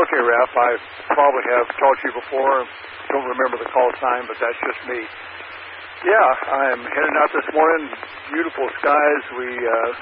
Okay, Ralph, I probably have talked to you before. Don't remember the call sign, but that's just me. Yeah, I'm heading out this morning. Beautiful skies. We